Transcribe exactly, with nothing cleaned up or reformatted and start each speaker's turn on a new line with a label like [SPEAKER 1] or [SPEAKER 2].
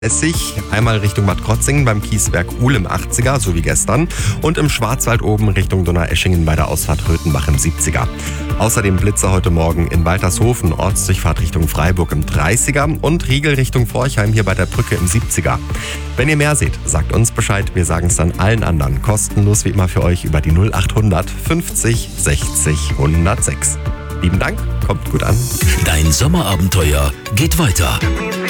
[SPEAKER 1] dreißig, einmal Richtung Bad Krotzingen beim Kieswerk Uhl im achtziger, so wie gestern. Und im Schwarzwald oben Richtung Donaueschingen bei der Ausfahrt Röthenbach im siebziger. Außerdem Blitzer heute Morgen in Waltershofen, Ortsdurchfahrt Richtung Freiburg im dreißiger und Riegel Richtung Forchheim hier bei der Brücke im siebziger. Wenn ihr mehr seht, sagt uns Bescheid. Wir sagen es dann allen anderen. Kostenlos wie immer für euch über die null achthundert fünfzig sechzig hundertsechs. Lieben Dank, kommt gut an.
[SPEAKER 2] Dein Sommerabenteuer geht weiter.